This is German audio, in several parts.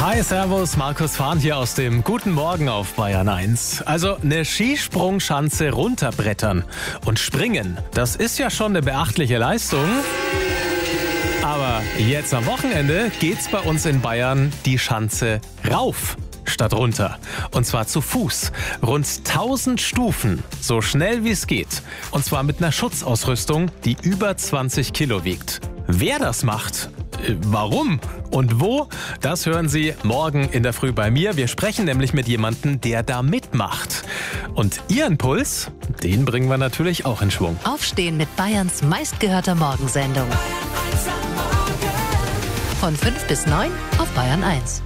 Hi, servus, Markus Fahn hier aus dem Guten Morgen auf Bayern 1. Also eine Skisprungschanze runterbrettern und springen, das ist ja schon eine beachtliche Leistung. Aber jetzt am Wochenende geht's bei uns in Bayern die Schanze rauf statt runter. Und zwar zu Fuß. Rund 1000 Stufen, so schnell wie es geht. Und zwar mit einer Schutzausrüstung, die über 20 Kilo wiegt. Wer das macht, warum und wo, das hören Sie morgen in der Früh bei mir. Wir sprechen nämlich mit jemandem, der da mitmacht. Und Ihren Puls, den bringen wir natürlich auch in Schwung. Aufstehen mit Bayerns meistgehörter Morgensendung. Von 5 bis 9 auf Bayern 1.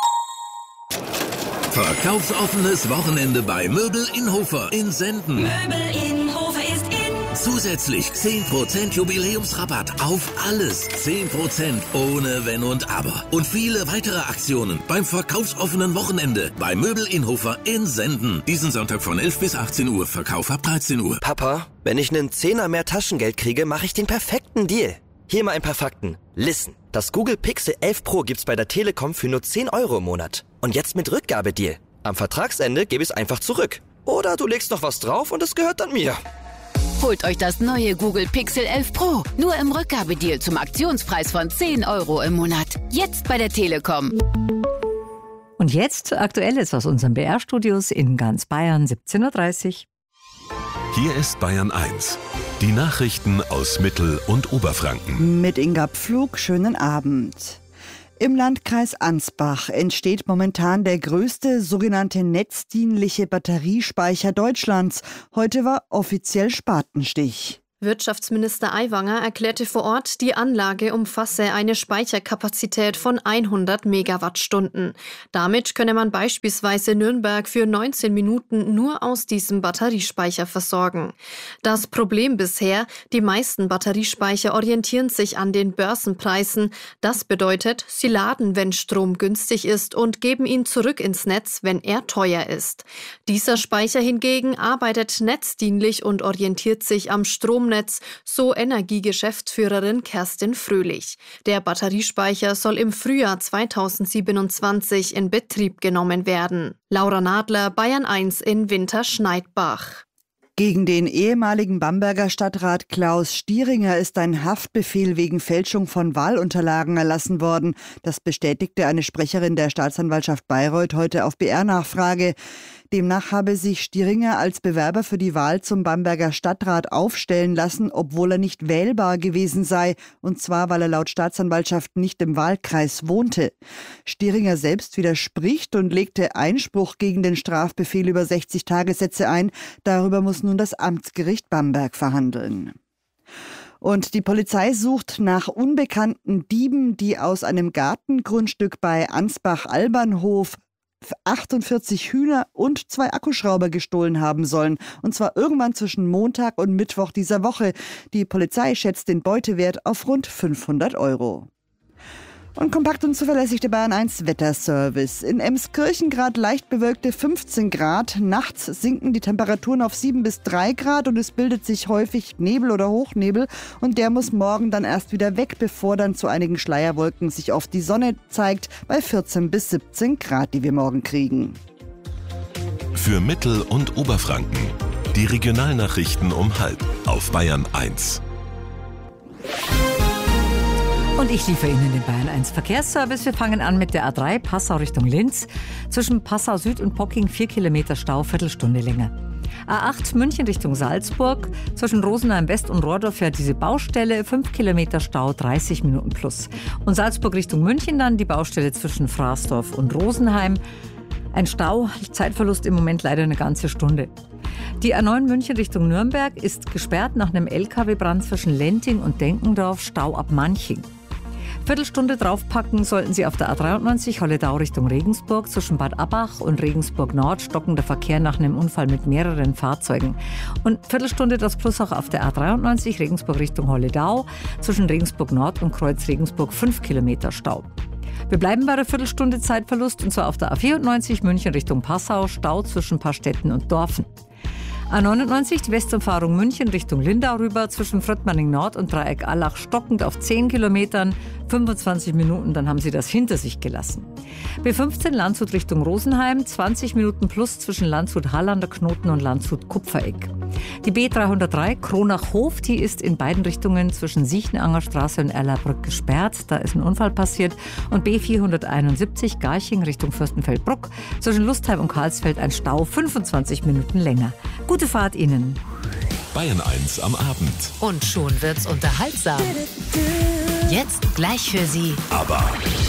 Verkaufsoffenes Wochenende bei Möbel in Hofer in Senden. Möbel in Hofer ist in. Zusätzlich 10% Jubiläumsrabatt auf alles. 10% ohne Wenn und Aber. Und viele weitere Aktionen beim verkaufsoffenen Wochenende bei Möbel in Hofer in Senden. Diesen Sonntag von 11 bis 18 Uhr. Verkauf ab 13 Uhr. Papa, wenn ich einen Zehner mehr Taschengeld kriege, mache ich den perfekten Deal. Hier mal ein paar Fakten. Listen. Das Google Pixel 11 Pro gibt's bei der Telekom für nur 10 € im Monat. Und jetzt mit Rückgabedeal. Am Vertragsende gebe ich es einfach zurück. Oder du legst noch was drauf und es gehört dann mir. Holt euch das neue Google Pixel 11 Pro. Nur im Rückgabedeal zum Aktionspreis von 10 € im Monat. Jetzt bei der Telekom. Und jetzt Aktuelles aus unseren BR-Studios in ganz Bayern, 17:30 Uhr. Hier ist Bayern 1. Die Nachrichten aus Mittel- und Oberfranken. Mit Inga Pflug, schönen Abend. Im Landkreis Ansbach entsteht momentan der größte sogenannte netzdienliche Batteriespeicher Deutschlands. Heute war offiziell Spatenstich. Wirtschaftsminister Aiwanger erklärte vor Ort, die Anlage umfasse eine Speicherkapazität von 100 Megawattstunden. Damit könne man beispielsweise Nürnberg für 19 Minuten nur aus diesem Batteriespeicher versorgen. Das Problem bisher, die meisten Batteriespeicher orientieren sich an den Börsenpreisen. Das bedeutet, sie laden, wenn Strom günstig ist und geben ihn zurück ins Netz, wenn er teuer ist. Dieser Speicher hingegen arbeitet netzdienlich und orientiert sich am Stromnetz, so Energiegeschäftsführerin Kerstin Fröhlich. Der Batteriespeicher soll im Frühjahr 2027 in Betrieb genommen werden. Laura Nadler, Bayern 1 in Winterschneidbach. Gegen den ehemaligen Bamberger Stadtrat Klaus Stieringer ist ein Haftbefehl wegen Fälschung von Wahlunterlagen erlassen worden. Das bestätigte eine Sprecherin der Staatsanwaltschaft Bayreuth heute auf BR-Nachfrage. Demnach habe sich Stieringer als Bewerber für die Wahl zum Bamberger Stadtrat aufstellen lassen, obwohl er nicht wählbar gewesen sei, und zwar, weil er laut Staatsanwaltschaft nicht im Wahlkreis wohnte. Stieringer selbst widerspricht und legte Einspruch gegen den Strafbefehl über 60 Tagessätze ein. Darüber muss nun das Amtsgericht Bamberg verhandeln. Und die Polizei sucht nach unbekannten Dieben, die aus einem Gartengrundstück bei Ansbach-Albernhof 48 Hühner und 2 Akkuschrauber gestohlen haben sollen. Und zwar irgendwann zwischen Montag und Mittwoch dieser Woche. Die Polizei schätzt den Beutewert auf rund 500 €. Und kompakt und zuverlässig der Bayern 1 Wetterservice. In Emskirchen gerade leicht bewölkte 15 Grad. Nachts sinken die Temperaturen auf 7 bis 3 Grad und es bildet sich häufig Nebel oder Hochnebel. Und der muss morgen dann erst wieder weg, bevor dann zu einigen Schleierwolken sich oft die Sonne zeigt, bei 14 bis 17 Grad, die wir morgen kriegen. Für Mittel- und Oberfranken. Die Regionalnachrichten um 12:30 auf Bayern 1. Und ich liefere Ihnen den Bayern 1 Verkehrsservice. Wir fangen an mit der A3 Passau Richtung Linz. Zwischen Passau Süd und Pocking 4 Kilometer Stau, Viertelstunde länger. A8 München Richtung Salzburg. Zwischen Rosenheim West und Rohrdorf fährt diese Baustelle. 5 Kilometer Stau, 30 Minuten plus. Und Salzburg Richtung München dann die Baustelle zwischen Fraßdorf und Rosenheim. Ein Stau, Zeitverlust im Moment leider eine ganze Stunde. Die A9 München Richtung Nürnberg ist gesperrt nach einem LKW-Brand zwischen Lenting und Denkendorf, Stau ab Manching. Viertelstunde draufpacken sollten Sie auf der A93 Holledau Richtung Regensburg. Zwischen Bad Abbach und Regensburg Nord stockender Verkehr nach einem Unfall mit mehreren Fahrzeugen. Und Viertelstunde das Plus auch auf der A93 Regensburg Richtung Holledau. Zwischen Regensburg Nord und Kreuz Regensburg 5 Kilometer Stau. Wir bleiben bei der Viertelstunde Zeitverlust und zwar auf der A94 München Richtung Passau. Stau zwischen Paarstetten und Dorfen. A99, die Westumfahrung München Richtung Lindau rüber, zwischen Fröttmanning Nord und Dreieck Allach stockend auf 10 Kilometern. 25 Minuten, dann haben Sie das hinter sich gelassen. B15 Landshut Richtung Rosenheim, 20 Minuten plus zwischen Landshut-Hallander Knoten und Landshut-Kupferegg. Die B303 Kronach-Hof, die ist in beiden Richtungen zwischen Siechenanger Straße und Erlabrück gesperrt. Da ist ein Unfall passiert. Und B471 Garching Richtung Fürstenfeldbruck, zwischen Lustheim und Karlsfeld ein Stau, 25 Minuten länger. Gute Fahrt Ihnen. Bayern 1 am Abend. Und schon wird's unterhaltsam. Jetzt gleich für Sie. Aber